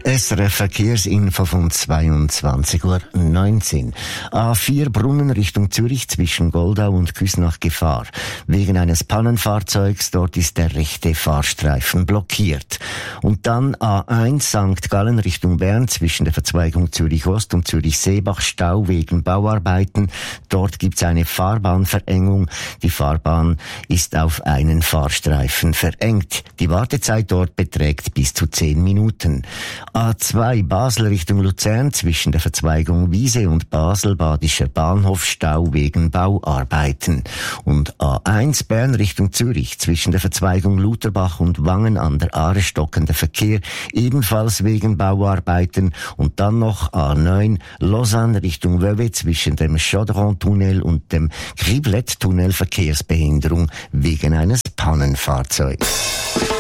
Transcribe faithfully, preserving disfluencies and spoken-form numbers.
S R F Verkehrsinfo von zweiundzwanzig Uhr neunzehn. A vier Brunnen Richtung Zürich zwischen Goldau und Küsnacht Gefahr. Wegen eines Pannenfahrzeugs, dort ist der rechte Fahrstreifen blockiert. Und dann A eins Sankt Gallen Richtung Bern zwischen der Verzweigung Zürich Ost und Zürich Seebach Stau wegen Bauarbeiten. Dort gibt's eine Fahrbahnverengung. Die Fahrbahn ist auf einen Fahrstreifen verengt. Die Wartezeit dort beträgt bis zu zehn Minuten. A zwei Basel Richtung Luzern zwischen der Verzweigung Wiese und Basel Badischer Bahnhof Stau wegen Bauarbeiten. Und A eins Bern Richtung Zürich zwischen der Verzweigung Lutherbach und Wangen an der Aare stockender Verkehr ebenfalls wegen Bauarbeiten. Und dann noch A neun Lausanne Richtung Vevey zwischen dem Chaudron-Tunnel und dem Criblet-Tunnel Verkehrsbehinderung wegen eines Pannenfahrzeugs.